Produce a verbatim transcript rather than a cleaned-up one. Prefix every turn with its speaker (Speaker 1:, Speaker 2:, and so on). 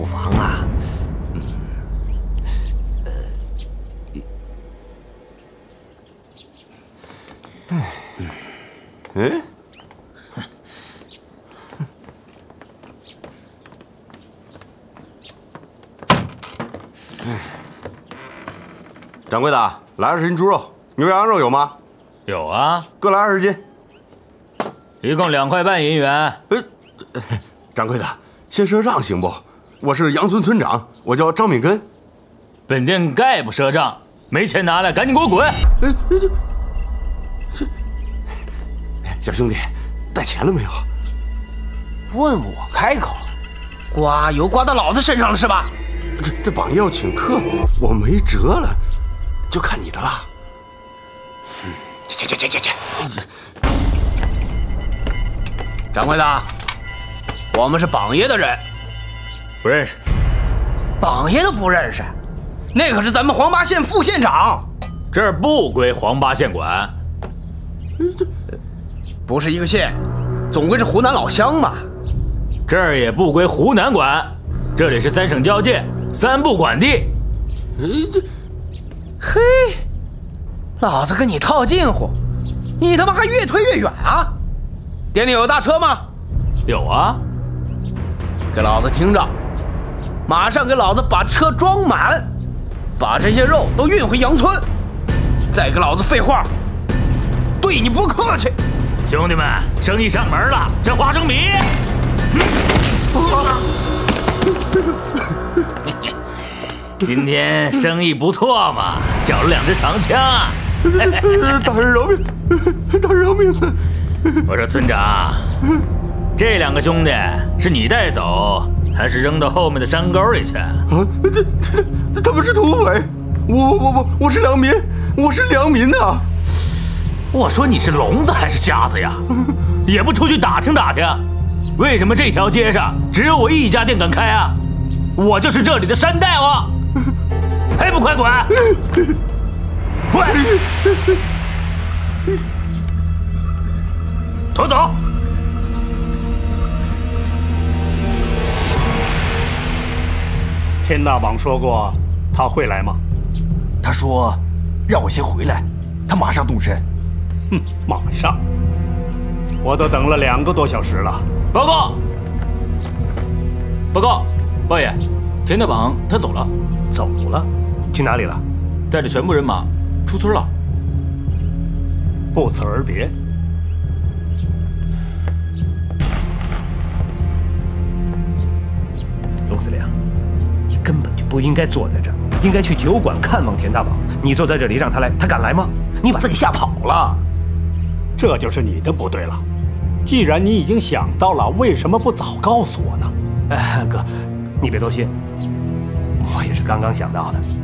Speaker 1: 房啊，嗯，
Speaker 2: 呃，哎，嗯，哎，掌柜的，来二十斤猪肉，牛羊肉有吗？
Speaker 3: 有啊，
Speaker 2: 各来二十斤，
Speaker 3: 一共两块半银元。
Speaker 2: 呃，掌柜的，先赊账行不？我是杨村村长，我叫张敏根。
Speaker 3: 本店概不赊账，没钱拿来，赶紧给我滚！哎，
Speaker 2: 这这，小兄弟，带钱了没有？
Speaker 1: 问我开口，刮油刮到老子身上了是吧？
Speaker 2: 这这榜爷要请客，我没辙了，就看你的了。嗯，去去去去去。
Speaker 1: 掌柜的，我们是榜爷的人。
Speaker 3: 不认识。
Speaker 1: 榜爷都不认识，那可是咱们黄八县副县长。
Speaker 3: 这儿不归黄八县管。
Speaker 1: 这不是一个县，总归是湖南老乡嘛。
Speaker 3: 这儿也不归湖南管，这里是三省交界，三部管地。
Speaker 1: 哎，这，嘿，老子跟你套近乎，你他妈还越推越远啊！店里有大车吗？
Speaker 3: 有啊。
Speaker 1: 给老子听着，马上给老子把车装满，把这些肉都运回杨村。再给老子废话，对你不客气。
Speaker 3: 兄弟们，生意上门了，这花生米。今天生意不错嘛，缴了两支长枪啊！
Speaker 2: 大人饶命！大人饶命！
Speaker 3: 我说村长，这两个兄弟是你带走，还是扔到后面的山沟里去？啊，
Speaker 2: 这这他们是土匪！我我我我是良民，我是良民呐！
Speaker 3: 我说你是聋子还是瞎子呀？也不出去打听打听，为什么这条街上只有我一家店敢开啊？我就是这里的山大王，还不快滚！滚！拖走！
Speaker 4: 田大王说过他会来吗？
Speaker 5: 他说让我先回来，他马上动身。
Speaker 4: 哼，马上！我都等了两个多小时了。
Speaker 3: 报告！报告，报爷，田大王他走了。
Speaker 6: 走了？去哪里了？
Speaker 3: 带着全部人马出村了。
Speaker 4: 不辞而别。
Speaker 6: 龙司令，你根本就不应该坐在这儿，应该去酒馆看望田大王。你坐在这里让他来，他敢来吗？你把他给吓跑了。
Speaker 4: 这就是你的不对了。既然你已经想到了，为什么不早告诉我呢？
Speaker 6: 哎，哥，你别多心，我也是刚刚想到的。